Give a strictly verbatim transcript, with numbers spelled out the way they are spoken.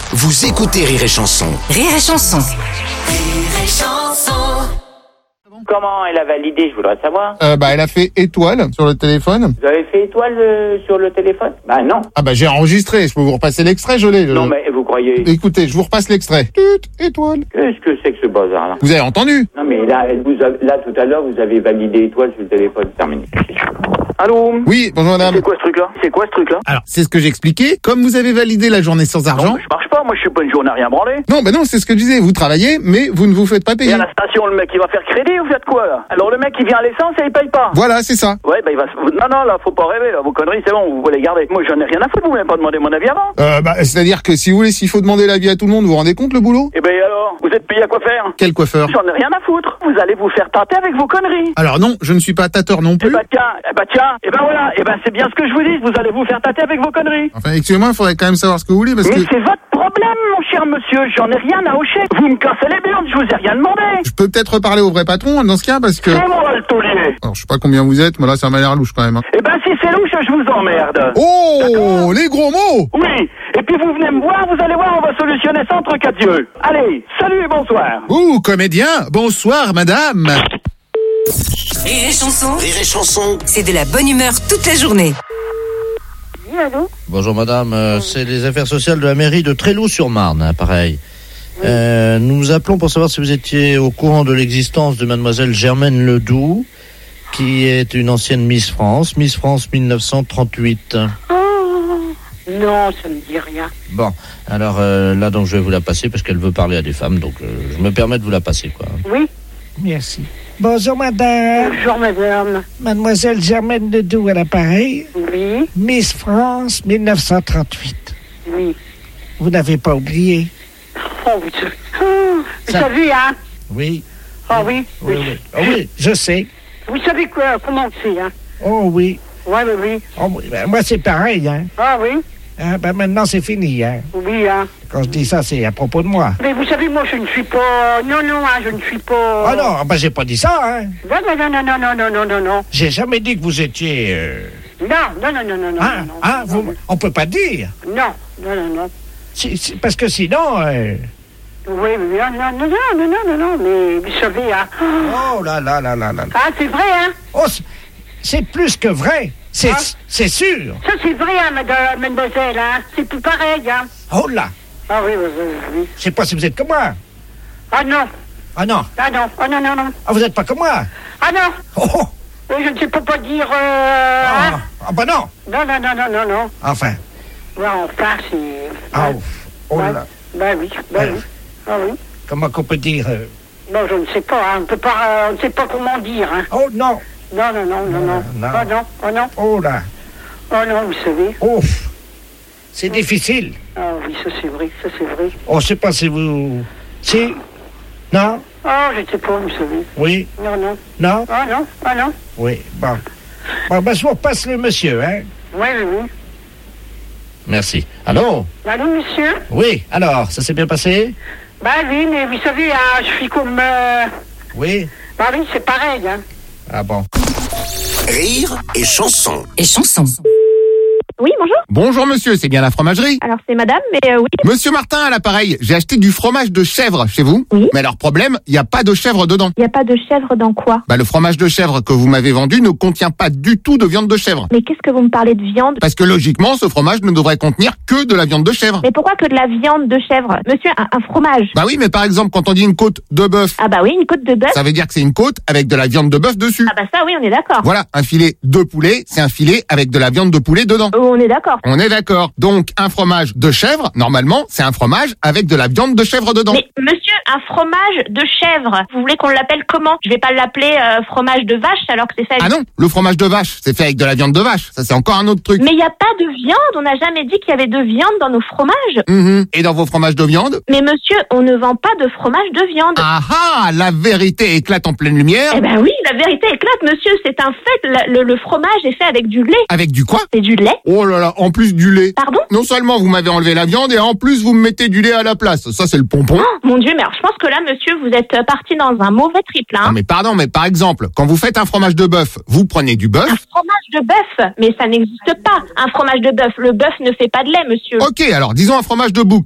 Vous écoutez Rire et Chanson. Rire et Chanson. Rire et Chanson. Comment elle a validé, je voudrais savoir. Euh, bah, elle a fait étoile sur le téléphone. Vous avez fait étoile euh, sur le téléphone? Bah non. Ah bah, j'ai enregistré. Je peux vous repasser l'extrait, je l'ai. Je... Non mais vous croyez... Écoutez, je vous repasse l'extrait. Tut, étoile. Qu'est-ce que c'est que ce bazar là? Vous avez entendu? Non mais là, elle vous a... là tout à l'heure, vous avez validé étoile sur le téléphone. Terminé. Allô? Oui, bonjour madame. C'est quoi ce truc-là? C'est quoi ce truc-là? Alors, c'est ce que j'ai expliqué. Comme vous avez validé la journée sans argent... Non, je marche pas, moi je suis pas une journée à rien branler. Non, bah non, c'est ce que je disais. Vous travaillez, mais vous ne vous faites pas Et payer. à la station, le mec il va faire crédit, vous faites quoi là? Alors le mec il vient à l'essence et il paye pas. Voilà, c'est ça. Ouais, bah il va... Non, non, là, faut pas rêver, là, vos conneries, c'est bon, vous voulez garder. Moi j'en ai rien à foutre, vous m'avez pas demandé mon avis avant. Euh, bah, c'est-à-dire que si vous voulez, s'il faut demander l'avis à tout le monde, vous vous rendez compte le boulot? Et ben alors, vous êtes payé à quoi faire? Quel coiffeur? J'en ai rien à foutre. Vous allez vous faire tâter avec vos conneries. Alors non, je ne suis pas tâteur non Eh plus. bah tiens, eh bah tiens, eh ben voilà, eh ben c'est bien ce que je vous dis, vous allez vous faire tâter avec vos conneries. Enfin, excusez-moi, il faudrait quand même savoir ce que vous voulez parce Mais que... c'est votre problème, mon cher monsieur, j'en ai rien à hocher. Vous me cassez les burnes, je vous ai rien demandé. Je peux peut-être reparler au vrai patron dans ce cas parce que... C'est moi le taulier. Alors, je sais pas combien vous êtes, mais là, ça m'a l'air louche quand même. Hein. Eh ben si c'est louche, je vous emmerde. Oh, D'accord. les gros mots! Oui, et puis vous venez me voir, vous allez voir, on va solutionner ça entre quatre yeux. Allez, salut et bonsoir. Ouh, comédien, bonsoir madame. Rire et Chanson, Rire et Chanson. c'est de la bonne humeur toute la journée. Oui, allô? Bonjour madame, euh, c'est les affaires sociales de la mairie de Tréloux-sur-Marne, hein, pareil. Euh, nous vous appelons pour savoir si vous étiez au courant de l'existence de mademoiselle Germaine Ledoux, qui est une ancienne Miss France, Miss France mille neuf cent trente-huit. Oh, non, ça me dit rien. Bon, alors euh, là donc je vais vous la passer parce qu'elle veut parler à des femmes, donc euh, je me permets de vous la passer, quoi. Oui, Merci. Bonjour madame, bonjour madame. mademoiselle Germaine Ledoux à l'appareil, Oui, Miss France mille neuf cent trente-huit. oui. Vous n'avez pas oublié? Oh, vous, oh, vous Ça- savez, hein? Oui, Ah oui, oui, oui. oui. Oh, oui, je sais. Vous savez quoi, comment c'est, hein? Oh oui. Ouais, oui, oui. Oh, oui. Ben, moi c'est pareil, hein. Ah oui, Hein, ben, maintenant c'est fini, hein. oui, hein. Quand je dis ça, c'est à propos de moi. Mais vous savez, moi, je ne suis pas... Non, non, hein, je ne suis pas... Ah non, ben j'ai pas dit ça, hein. Non, non, non, non, non, non, non, non, non. J'ai jamais dit que vous étiez... euh, Non, non, non, non, non, non, Hein, non, hein, non, vous... On peut pas dire. non, non, non, non. Si- si- parce que sinon... euh, Oui, oui, non, non, non, non, non, non, non, mais vous savez, hein... Oh là là là là là. Ah, c'est vrai, hein? Oh, c'est- c'est plus que vrai. C'est Hein? c'est sûr. Ça, c'est vrai, hein, madame, mademoiselle, hein? C'est tout pareil, hein? Oh là. Ah oui, oui, oui, oui. Je sais pas si vous êtes comme moi. Ah non, Ah non. ah non, ah non, non, non. Ah, vous êtes pas comme moi. Ah non, Oh, oh. oui, je ne sais pas pas dire... Euh, Ah, hein? ah bah non. Non, non, non, non, non, non. Enfin. Ouais, enfin, c'est... Ah, ouais. ouf. Oh Ouais. là. Ben oui, ben Ouais. oui. Ah oui. Comment qu'on peut dire euh, Non, je ne sais pas, hein. On peut pas... euh, on ne sait pas comment dire, hein. Oh non. Non, non, non, non, non. Non. Oh non, oh non, Oh là. oh non, vous savez. Ouf. C'est difficile. Ah oui, ça c'est vrai, ça c'est vrai. Oh, je sais pas si vous... Si. Non. Oh, je ne sais pas, vous savez. Oui. Non, non. Non. Ah non, ah non. Oui. Bon. Bon, ben, je vous repasse le monsieur, hein. Oui, oui, oui. Merci. Allô? Allô, monsieur? Oui, alors, ça s'est bien passé? Ben oui, mais vous savez, hein, je suis comme... Euh... Oui. Ben oui, c'est pareil, hein. Ah bon. Rire et Chanson. Et Chanson. Oui, bonjour. Bonjour monsieur, c'est bien la fromagerie? Alors c'est madame, mais euh, oui. Monsieur Martin à l'appareil, j'ai acheté du fromage de chèvre chez vous. Oui. Mais alors problème, il n'y a pas de chèvre dedans. Il n'y a pas de chèvre dans quoi? Bah le fromage de chèvre que vous m'avez vendu ne contient pas du tout de viande de chèvre. Mais qu'est-ce que vous me parlez de viande? Parce que logiquement, ce fromage ne devrait contenir que de la viande de chèvre. Mais pourquoi que de la viande de chèvre? Monsieur, un, un fromage. Bah oui, mais par exemple, quand on dit une côte de bœuf, Ah bah oui, une côte de bœuf. ça veut dire que c'est une côte avec de la viande de bœuf dessus. Ah bah ça oui, on est d'accord. Voilà, un filet de poulet, c'est un filet avec de la viande de poulet dedans. Oh, on est d'accord. On est d'accord. Donc, un fromage de chèvre, normalement, c'est un fromage avec de la viande de chèvre dedans. Mais monsieur, un fromage de chèvre, vous voulez qu'on l'appelle comment? Je vais pas l'appeler euh, fromage de vache alors que c'est fait avec... Ah non, le fromage de vache, c'est fait avec de la viande de vache. Ça, c'est encore un autre truc. Mais il n'y a pas de viande, on n'a jamais dit qu'il y avait de viande dans nos fromages. Mhm. Et dans vos fromages de viande? Mais monsieur, on ne vend pas de fromage de viande. Ah ah, la vérité éclate en pleine lumière. Eh ben oui, la vérité éclate, monsieur, c'est un fait. Le, le, le fromage est fait avec du lait. Avec du quoi? C'est du lait. Oh là là, en plus du lait. Pardon? Non seulement vous m'avez enlevé la viande et en plus vous me mettez du lait à la place. Ça, c'est le pompon. Oh, mon Dieu, mais alors je pense que là, monsieur, vous êtes euh, parti dans un mauvais triple, hein. Non mais pardon, mais par exemple, quand vous faites un fromage de bœuf, vous prenez du bœuf. Un fromage de bœuf, mais ça n'existe pas. Un fromage de bœuf, le bœuf ne fait pas de lait, monsieur. Ok, alors disons un fromage de bouc.